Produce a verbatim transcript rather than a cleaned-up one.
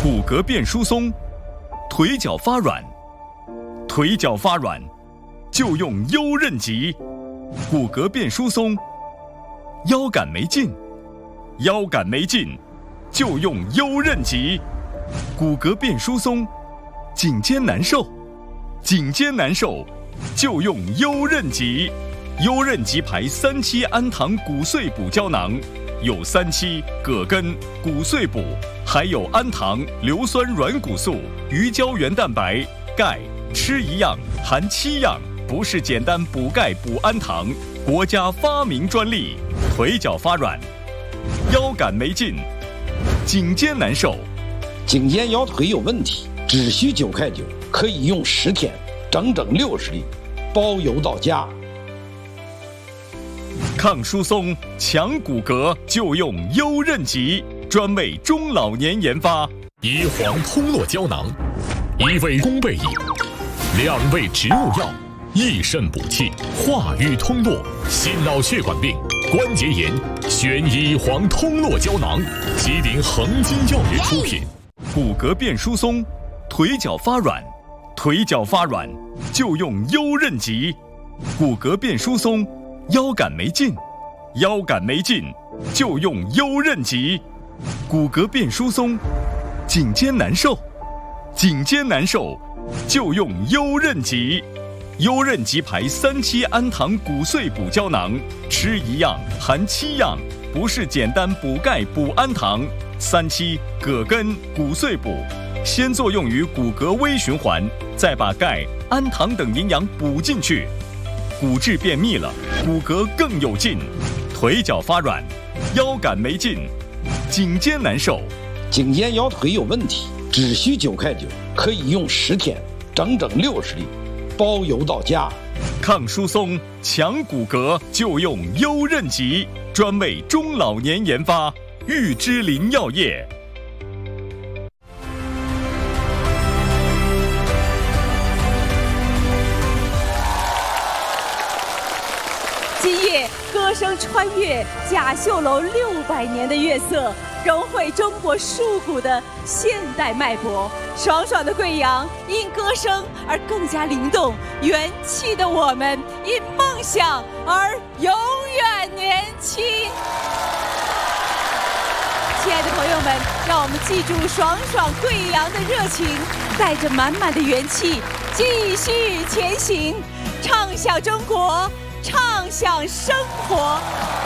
骨骼变疏松，腿脚发软，腿脚发软就用优韧极。骨骼变疏松，腰杆没劲，腰杆没劲就用优韧极。骨骼变疏松，颈肩难受，颈肩难受就用优韧极。优韧极牌三七氨糖骨碎补胶囊，有三七、葛根、骨碎补，还有氨糖、硫酸软骨素、鱼胶原蛋白、钙，吃一样含七样，不是简单补钙补氨糖，国家发明专利。腿脚发软，腰杆没劲，颈肩难受， 颈肩腰腿有问题，只需九块九，可以用十天，整整六十粒，包邮到家。 抗疏松、强骨骼就用优韧极，专为中老年研发。 乙黄通络胶囊，一味宫贝饮，两味植物药，益肾补气，化瘀通络，心脑血管病、关节炎，选乙黄通络胶囊，吉林恒金药业出品。 骨骼变疏松，腿脚发软，腿脚发软就用优韧极。骨骼变疏松，腰杆没劲，腰杆没劲就用优韧极。骨骼变疏松，颈肩难受，颈肩难受就用优韧极。优韧极牌三七氨糖骨碎补胶囊，吃一样含七样，不是简单补钙补氨糖。三七、葛根、骨碎补，先作用于骨骼微循环，再把钙、氨糖等营养补进去，骨质变密了，骨骼更有劲。腿脚发软，腰杆没劲，颈肩难受， 颈肩腰腿有问题，只需九块九，可以用十天，整整六十粒，包邮到家。 抗疏松、强骨骼就用优韧极，专为中老年研发。玉芝林药业。 今夜，歌声穿越甲秀楼六百年的月色，融汇中国戍谷的现代脉搏。爽爽的贵阳，因歌声而更加灵动；元气的我们，因梦想而永远年轻。亲爱的朋友们，让我们记住爽爽贵阳的热情，带着满满的元气，继续前行，畅享中国，畅享生活。